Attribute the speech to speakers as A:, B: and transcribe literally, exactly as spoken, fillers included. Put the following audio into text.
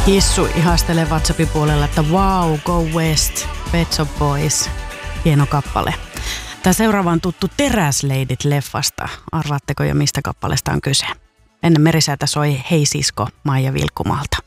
A: Hissu ihastelee WhatsAppin puolella, että wow, go west, Pet Shop Boys. Hieno kappale. Tämä seuraava on tuttu Teräsleidit-leffasta. Arvaatteko jo, mistä kappaleesta on kyse? Ennen Merisäätä soi Hei sisko Maija Vilkkumalta.